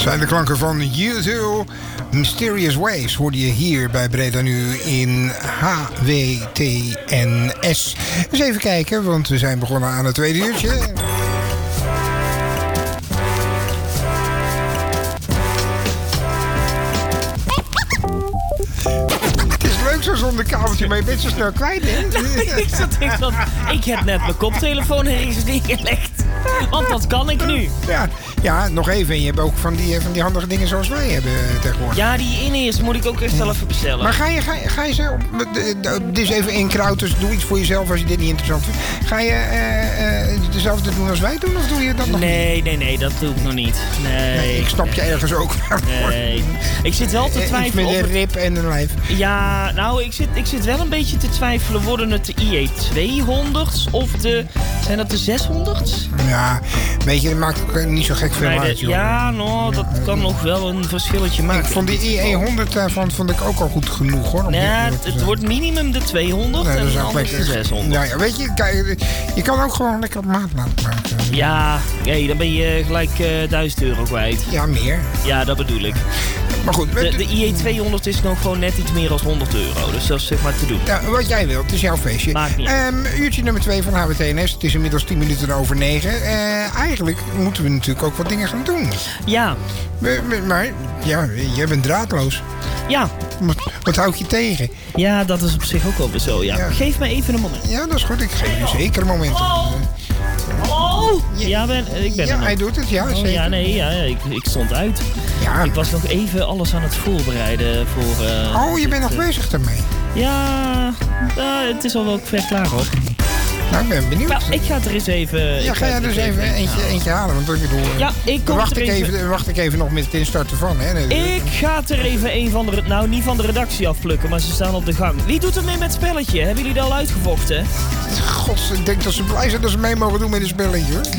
Zijn de klanken van U2, Mysterious Ways, hoorde je hier bij Breda Nu in HWTNS. Eens even kijken, want we zijn begonnen aan het tweede uurtje. Het is leuk zo zonder kabeltje, maar je bent zo snel kwijt, hè? Ik heb net mijn koptelefoon ergens neergelegd. Want dat kan ik nu. Ja, nog even. En je hebt ook van die handige dingen zoals wij hebben tegenwoordig. Ja, die in-ears moet ik ook echt wel even bestellen. Maar ga je zo... Dit is even één kraut, dus doe iets voor jezelf als je dit niet interessant vindt. Ga je dezelfde doen als wij doen, of doe je dat nog niet? Nee, dat doe ik nog niet. Nee. Ik snap je ergens ook. Nee. Ik zit wel te twijfelen. Iets met een rib en een lijf. Ja, nou, ik zit wel een beetje te twijfelen. Worden het de IE200's of zijn dat de 600's? Ja, weet je, dat maakt ook niet zo gek veel uit, joh. Ja, nou, dat kan nog wel een verschilletje maken. Ik vond die IE100 daarvan vond ik ook al goed genoeg, hoor. Nee, het wordt minimum de 200 en dan anders de 600. Ja, weet je, kijk, je kan ook gewoon lekker op maat laten maken. Ja, dan ben je gelijk €1000 kwijt. Ja, meer. Ja, dat bedoel ik. Maar goed. De IE200 is nog gewoon net iets meer dan €100. Dus dat is zeg maar te doen. Ja, wat jij wilt, het is jouw feestje. Maakt niet uit. Uurtje nummer 2 van HWTNS. Het is inmiddels 10 minuten over 9. Eigenlijk moeten we natuurlijk ook wat dingen gaan doen. Ja. Maar, ja, jij bent draadloos. Ja. Wat houd je tegen? Ja, dat is op zich ook wel weer zo, ja. Geef me even een moment. Ja, dat is goed. Ik geef je zeker een moment. Oh! Ja, ik ben er nog. Hij doet het, ja, zeker. Ja, nee, ik stond uit. Ja. Ik was nog even alles aan het voorbereiden voor... je bent nog bezig daarmee? Ja, het is al wel ver klaar, hoor. Nou, ik ben benieuwd. Nou, ik ga het er eens even... Ja, ga jij dus even eentje halen? Want ik bedoel... Ja, wacht ik even nog met het instarten van, hè? Ik ga het er even een van de... Nou, niet van de redactie afplukken, maar ze staan op de gang. Wie doet er mee met het spelletje? Hebben jullie dat al uitgevochten? God, ik denk dat ze blij zijn dat ze mee mogen doen met het spelletje, hoor.